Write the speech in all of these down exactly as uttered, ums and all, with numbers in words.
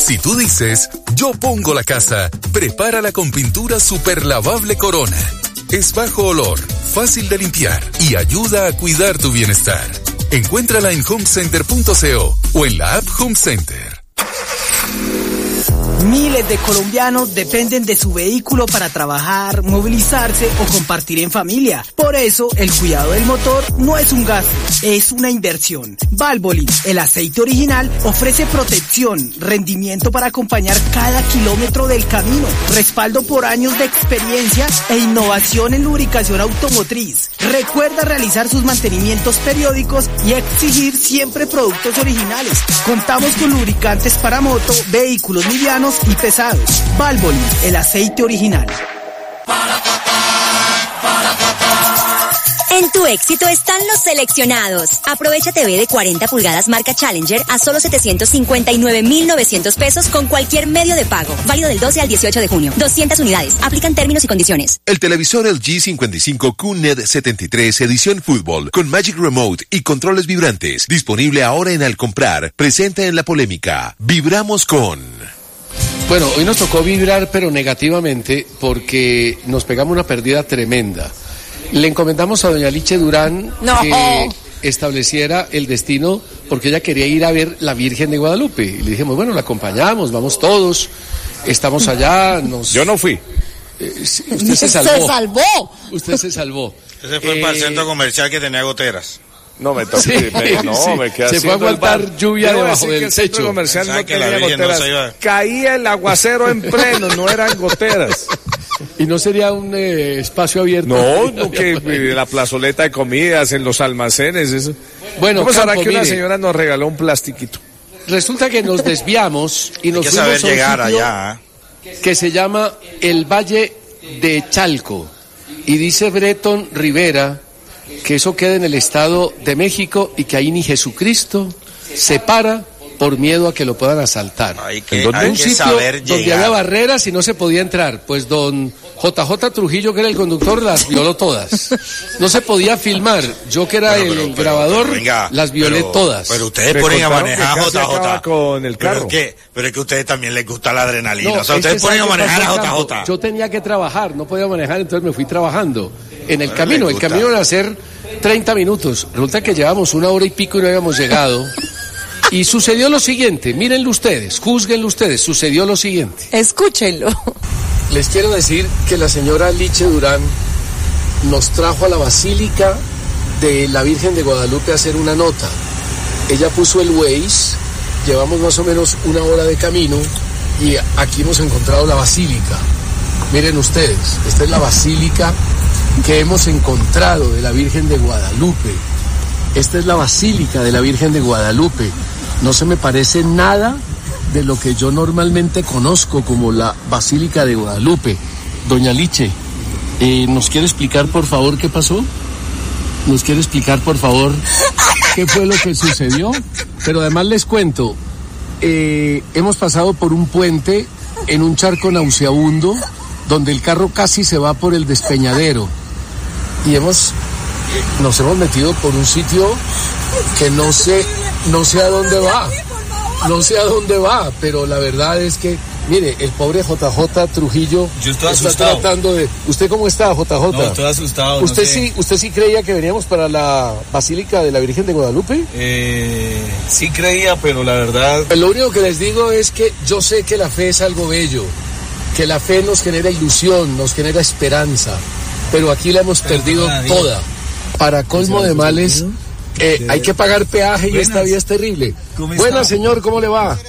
Si tú dices, yo pongo la casa, prepárala con pintura super lavable Corona. Es bajo olor, fácil de limpiar y ayuda a cuidar tu bienestar. Encuéntrala en homecenter punto co o en la app Home Center. Miles de colombianos dependen de su vehículo para trabajar, movilizarse o compartir en familia. Por eso, el cuidado del motor no es un gasto, es una inversión. Valvoline, el aceite original, ofrece protección, rendimiento para acompañar cada kilómetro del camino, respaldo por años de experiencia e innovación en lubricación automotriz. Recuerda realizar sus mantenimientos periódicos y exigir siempre productos originales. Contamos con lubricantes para moto, vehículos livianos y pesados. Valvoline, el aceite original. En tu éxito están los seleccionados. Aprovecha T V de cuarenta pulgadas marca Challenger a solo setecientos cincuenta y nueve mil novecientos pesos con cualquier medio de pago. Válido del doce al dieciocho de junio. doscientas unidades. Aplican términos y condiciones. El televisor L G cincuenta y cinco Q N E D setenta y tres edición fútbol con Magic Remote y controles vibrantes. Disponible ahora en Al Comprar. Presente en la polémica. Vibramos con... Bueno, hoy nos tocó vibrar, pero negativamente, porque nos pegamos una pérdida tremenda. Le encomendamos a doña Liche Durán no. que estableciera el destino, porque ella quería ir a ver la Virgen de Guadalupe. Y le dijimos, bueno, la acompañamos, vamos todos, estamos allá. Nos... Yo no fui. Eh, usted se salvó. Se salvó. Usted se salvó. Ese fue eh... para el centro comercial que tenía goteras. No, me tocó. Sí, me, no, sí. me quedé Se fue a aguantar lluvia debajo del el techo. Comercial no que la goteras. No se iba... Caía el aguacero en pleno, no eran goteras. ¿Y no sería un eh, espacio abierto? No, no que eh, la plazoleta de comidas, en los almacenes, eso. Bueno, ¿cómo será Campo, que una mire, señora nos regaló un plastiquito? Resulta que nos desviamos y nos Hay que fuimos saber llegar a un sitio allá, ¿eh? que se llama el Valle de Chalco. Y dice Breton Rivera que eso queda en el Estado de México y que ahí ni Jesucristo se para por miedo a que lo puedan asaltar. Hay que, ¿En hay un que sitio saber donde llegar. había barreras y no se podía entrar? Pues don J J Trujillo, que era el conductor, las violó todas. No se podía filmar. Yo, que era Pero, el pero, pero, grabador, pero, venga, las violé pero, todas. Pero ustedes Me ponen a contaron manejar que a casi J J. acaba con el Pero carro. es que, pero es que a ustedes también les gusta la adrenalina. No, o sea, es que ustedes ponen a sabe qué manejar a pasó, J Campo. J. Yo tenía que trabajar, no podía manejar, entonces me fui trabajando en el Bueno, camino. le El gusta. camino era hacer treinta minutos. Resulta que llevamos una hora y pico y no habíamos llegado. Y sucedió lo siguiente, mírenlo ustedes, júzguenlo ustedes, sucedió lo siguiente. Escúchenlo. Les quiero decir que la señora Liche Durán nos trajo a la Basílica de la Virgen de Guadalupe a hacer una nota. Ella puso el Waze, llevamos más o menos una hora de camino y aquí hemos encontrado la Basílica. Miren ustedes, esta es la Basílica que hemos encontrado de la Virgen de Guadalupe. Esta es la Basílica de la Virgen de Guadalupe. No se me parece nada de lo que yo normalmente conozco como la Basílica de Guadalupe. Doña Liche, eh, ¿nos quiere explicar por favor qué pasó? ¿Nos quiere explicar por favor qué fue lo que sucedió? Pero además les cuento, eh, hemos pasado por un puente en un charco nauseabundo donde el carro casi se va por el despeñadero y hemos nos hemos metido por un sitio que no sé no sé a dónde va no sé a dónde va pero la verdad es que mire, el pobre J J Trujillo Yo estoy está asustado. tratando de... ¿Usted cómo está, J J? No, estoy asustado. ¿Usted no sé. sí usted sí creía que veníamos para la Basílica de la Virgen de Guadalupe? Eh, sí creía, pero la verdad... Lo único que les digo es que yo sé que la fe es algo bello, que la fe nos genera ilusión, nos genera esperanza, pero aquí la hemos Pero perdido nada, toda. Para colmo de males, eh, hay que pagar peaje y Buenas. esta vía es terrible. ¿Cómo Buenas, está? señor, ¿cómo le va?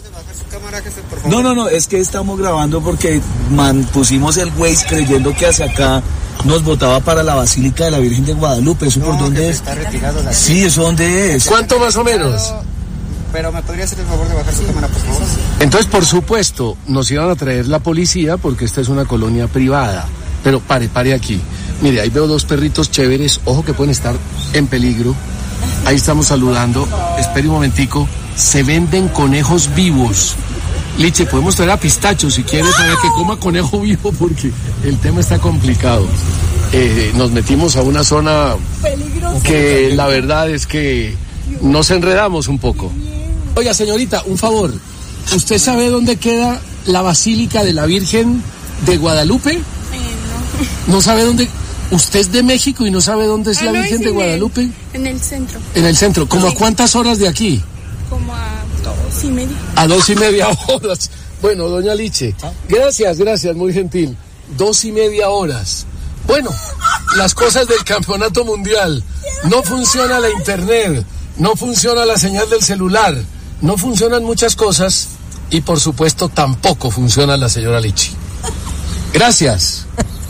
No, no, no, es que estamos grabando porque man, pusimos el Waze creyendo que hacia acá nos botaba para la Basílica de la Virgen de Guadalupe. ¿Eso por dónde es? Está retirado de aquí. Sí, ¿eso dónde es? ¿Cuánto más o menos? Pero me podría hacer el favor de bajar su cámara, por favor. Entonces, por supuesto, nos iban a traer la policía porque esta es una colonia privada. Pero pare, pare aquí. Mire, ahí veo dos perritos chéveres, ojo que pueden estar en peligro. Ahí estamos saludando. Espere un momentico. Se venden conejos vivos. Liche, podemos traer a Pistacho si quieres para que coma conejo vivo porque el tema está complicado. Eh, nos metimos a una zona que la verdad es que nos enredamos un poco. Oiga, señorita, un favor. ¿usted sabe dónde queda la Basílica de la Virgen de Guadalupe? Eh, no. ¿No sabe dónde? ¿Usted es de México y no sabe dónde es ah, la no Virgen es de Guadalupe? El, en el centro. En el centro. ¿Cómo sí. a cuántas horas de aquí? Como a dos y media. A dos y media horas. Bueno, doña Liche, gracias, gracias, muy gentil. Dos y media horas. Bueno, las cosas del campeonato mundial. No funciona la internet, no funciona la señal del celular, no funcionan muchas cosas y por supuesto tampoco funciona la señora Lichi. Gracias.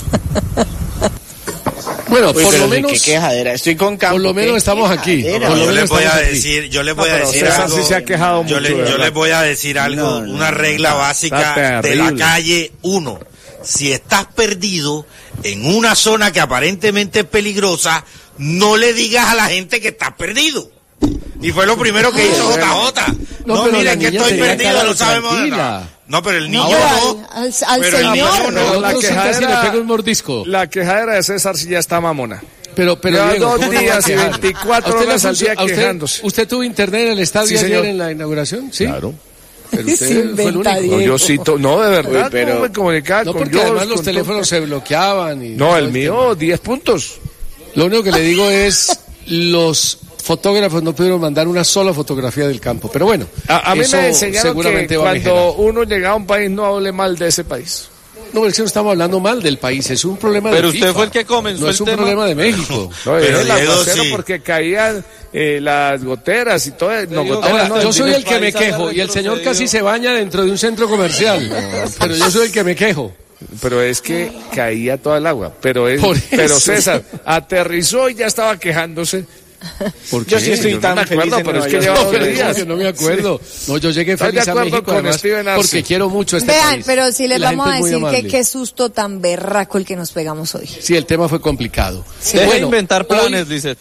Bueno, Uy, por lo menos qué quejadera. Estoy con campo. Por lo menos estamos aquí. Por No, lo yo menos les voy a aquí. decir, yo les voy no, a decir César algo. Sí se ha quejado mucho, yo, le, yo les voy a decir algo, no, no, una regla no, básica de la calle uno. Si estás perdido en una zona que aparentemente es peligrosa, no le digas a la gente que estás perdido. Y fue lo primero que hizo J J. No, no miren que estoy perdido, no sabemos de nada. No, pero el niño no. no. Al, al pero señor. el niño no. La quejadera, le pega un mordisco. La quejadera de César sí ya está mamona. Pero, pero ya Diego, dos días y veinticuatro horas al día quejándose. ¿Usted, ¿Usted tuvo internet en el estadio sí, ayer señor. en la inauguración? Sí. Claro. Pero usted fue el único. No, yo sí, to, no, de verdad, Uy, pero... no me comunicaba no, con porque Dios, además los con teléfonos todo. se bloqueaban. Y No, el mío, diez puntos. Lo único que le digo es, los fotógrafos no pudieron mandar una sola fotografía del campo. Pero bueno, a, a mí eso me enseñaron seguramente que va cuando uno llega a un país no hable mal de ese país. No, es que no estamos hablando mal del país, es un problema pero de usted FIFA. fue el que comenzó no el es un tema. problema de México. No, pero el aguacero sí. porque caían eh, las goteras y todo. No, digo, goteras, Ahora, no, yo soy el que me país habla quejo de y el señor retrocedido. casi se baña dentro de un centro comercial. No, pero yo soy el que me quejo. Pero es que caía toda el agua. Pero, es, Por pero eso. César aterrizó y ya estaba quejándose. ¿Por Yo sí estoy Yo tan no me feliz acuerdo, en pero es Nueva que York. lleva No, dos pero días. yo no me acuerdo. No, yo llegué Estoy de feliz a acuerdo México con además Steven Arce. porque quiero mucho este Vean, país. pero sí les La vamos a gente es muy decir que amable. qué susto tan berraco el que nos pegamos hoy. Sí, el tema fue complicado. Deje de Bueno, inventar planes, hoy, dice.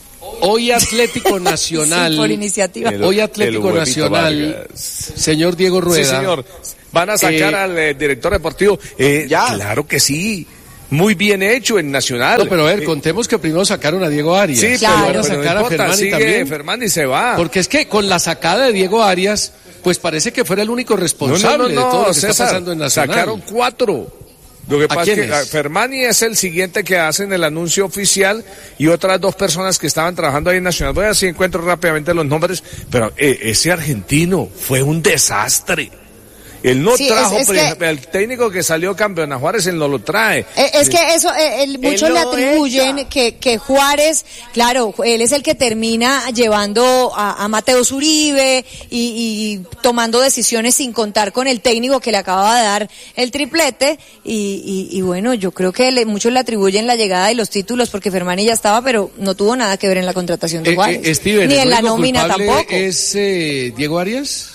Hoy Atlético Nacional. Sí, por iniciativa. El- Hoy el Atlético huevito Nacional. Vargas. Señor Diego Rueda. Sí, señor. Van a sacar Eh, al eh, director deportivo. Eh, ya. Claro que sí. Muy bien hecho en Nacional. No, pero a ver, Eh, contemos que primero sacaron a Diego Arias. Sí, Claro. pero, van a pero no sacar a importa, Fermani sigue también. Fermani se va. Porque es que con la sacada de Diego Arias, pues parece que fuera el único responsable de todo lo que César, está pasando en Nacional. sacaron cuatro. Lo que ¿A pasa es que quiénes? a Fermani es el siguiente que hacen el anuncio oficial y otras dos personas que estaban trabajando ahí en Nacional. Voy a ver si encuentro rápidamente los nombres, pero eh, ese argentino fue un desastre. Él no Sí, trajo, es- es por que- ejemplo, el técnico que salió campeón a Juárez, él no lo trae. Eh, Es que eso, eh, el- muchos Él le lo atribuyen echa. que, que Juárez, claro, él es el que termina llevando a, a Mateo Uribe y, y tomando decisiones sin contar con el técnico que le acaba de dar el triplete y, y, y bueno, yo creo que le- muchos le atribuyen la llegada de los títulos porque Fermani ya estaba, pero no tuvo nada que ver en la contratación de Eh, Juárez. eh, Steven, ni ¿el en la único nómina culpable tampoco. ¿Es eh, Diego Arias?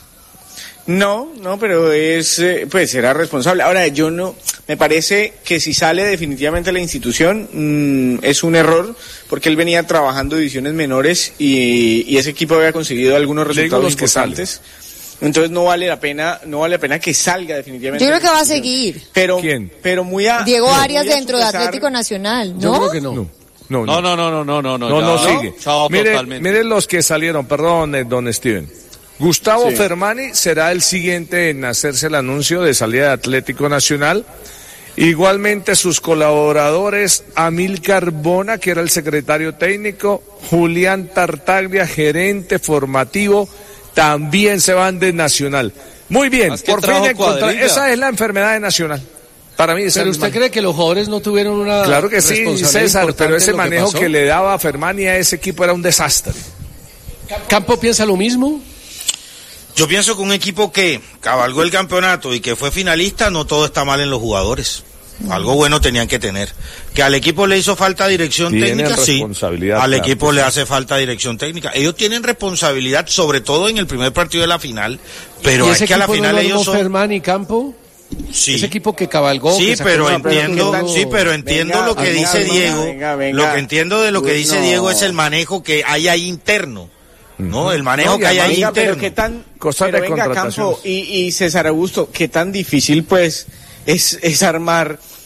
No, no, pero es, eh, pues era responsable. Ahora, yo no, me parece que si sale definitivamente la institución, mmm, es un error, porque él venía trabajando divisiones menores y, y ese equipo había conseguido algunos Le digo resultados los que importantes. Entonces no vale la pena, no vale la pena que salga definitivamente. Yo creo de que la va a institución. seguir. Pero, ¿Quién? pero muy a, Diego pero Arias muy a dentro su de pesar. Atlético Nacional, Yo ¿no? creo que no. No, no, No, no, no, no, no, no, no. No, no, ya. sigue. Chao, Mire, totalmente. mire los que salieron, perdón, eh, don Steven. Gustavo Sí. Fermani será el siguiente en hacerse el anuncio de salida de Atlético Nacional. Igualmente sus colaboradores, Amílcar Bona, que era el secretario técnico, Julián Tartaglia, gerente formativo, también se van de Nacional. Muy bien, Más que por fin trajo encontré, cuadrilla. esa es la enfermedad de Nacional. Para mí esa ¿Pero es usted la- cree que los jugadores no tuvieron una Claro que sí, responsabilidad César, importante pero en ese lo manejo pasó? que le daba a Fermani a ese equipo era un desastre. ¿Campo piensa lo mismo? Yo pienso que un equipo que cabalgó el campeonato y que fue finalista, no todo está mal en los jugadores. Algo bueno tenían que tener. Que al equipo le hizo falta dirección Tienen técnica, sí. responsabilidad, Al claro, equipo que le sí. hace falta dirección técnica. Ellos tienen responsabilidad, sobre todo en el primer partido de la final, pero ¿Y es ese que a la equipo final no lo ellos armó son... Fermani y Campo? Sí. Ese equipo que cabalgó. Sí, que sacó pero una- entiendo, ¿qué tal? sí, pero entiendo Venga, lo que venga, dice venga, Diego. venga, venga. Lo que entiendo de lo que Uy, dice no. Diego es el manejo que hay ahí interno. ¿No? El manejo No, que hay ahí venga, pero interno. qué tan, Cosas pero de venga, contrataciones. Campo y, y César Augusto, qué tan difícil pues es, es armar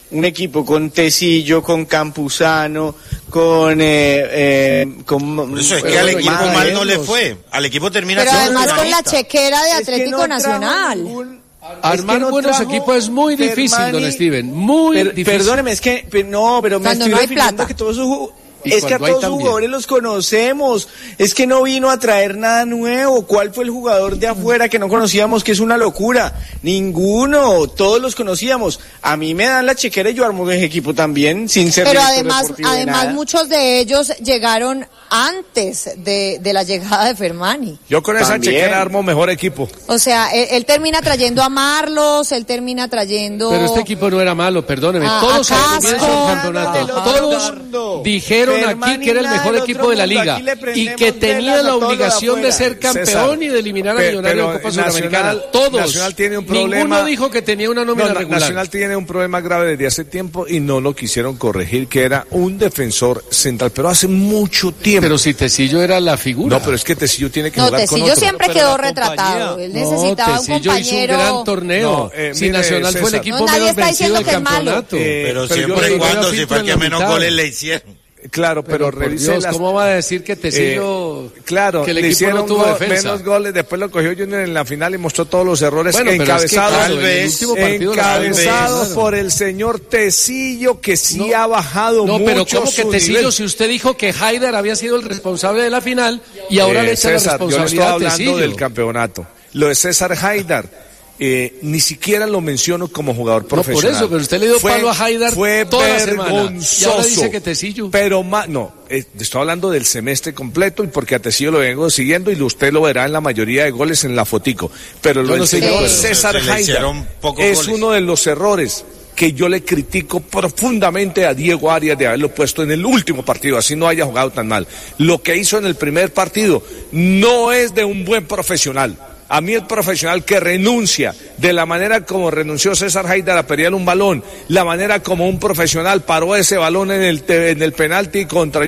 un equipo con Tecillo, con Campuzano, con... Eh, eh, con Por eso es que al equipo mal no le fue. Al equipo termina Pero siendo además con la finalista. chequera de Es que Atlético no Nacional. ningún- Armar es que no buenos trajo equipos es muy difícil, Fermani. don Steven, muy Per- difícil. Perdóneme, es que pero no, pero me Cuando estoy no hay refiriendo plata. a que todos sus ju- Y es que a cuando hay todos sus también. jugadores los conocemos. Es que no vino a traer nada nuevo. ¿Cuál fue el jugador de afuera que no conocíamos, que es una locura? Ninguno. Todos los conocíamos. A mí me dan la chequera y yo armo el equipo también, sin ser Pero director además, deportivo de además nada. muchos de ellos llegaron antes de, de la llegada de Fermani. Yo con esa También. chequera armo mejor equipo. O sea, él, él termina trayendo a Marlos, él termina trayendo... Pero este equipo no era malo, perdóneme. A- Todos a al comienzo Casco. del campeonato, Del otro todos mundo. dijeron Fermani aquí que era el nada mejor del equipo otro de la mundo. liga Aquí le y prendemos que velas tenía a la todo lo de obligación de afuera. ser campeón César, y de eliminar a pe- Millonarios pero en Copa Nacional- Sudamericana. Todos. Nacional tiene un problema. Ninguno dijo que tenía una nómina No, Na- regular. Nacional tiene un problema grave desde hace tiempo y no lo quisieron corregir, que era un defensor central, pero hace mucho tiempo. Pero si Tecillo era la figura. No, pero es que Tecillo tiene que No, jugar con Tecillo otro. siempre Pero quedó la retratado. compañía- Él No, necesitaba un Tecillo hizo un compañero... gran torneo. No, eh, si mire, Nacional fue el César. equipo No, nadie menos está vencido diciendo del que es malo. campeonato. Eh, Pero, pero yo siempre le y digo, cuando era si filtro fue el en que la menos mitad. goles le hicieron. Claro, pero, Pero, por revise Dios, las... ¿cómo va a decir que Tecillo... Eh, claro, que el le equipo hicieron no tuvo go- defensa? menos goles, después lo cogió Junior en la final y mostró todos los errores Bueno, pero es que, encabezados, claro, en el último partido la encabezados tuvo. por el señor Tecillo, que sí No. ha bajado No, mucho pero ¿cómo que su Tecillo? nivel. Si usted dijo que Haider había sido el responsable de la final y ahora Eh, le echa César, la yo le estoy responsabilidad a hablando Tecillo. del campeonato. Lo de César Haidar, eh, ni siquiera lo menciono como jugador No, profesional. por eso, pero usted le dio Fue- palo a Haidar fue toda la semana. vergonzoso. Y ahora dice que Tecillo. Pero más, no, eh, estoy hablando del semestre completo y porque a Tecillo lo vengo siguiendo y usted lo verá en la mayoría de goles en la fotico. Pero lo Yo del no sé, señor pero César se le Haidar hicieron pocos es goles. uno de los errores que yo le critico profundamente a Diego Arias de haberlo puesto en el último partido, así no haya jugado tan mal. Lo que hizo en el primer partido no es de un buen profesional. A mí el profesional que renuncia de la manera como renunció César Haidar a pelear un balón, la manera como un profesional paró ese balón en el, te- en el penalti contra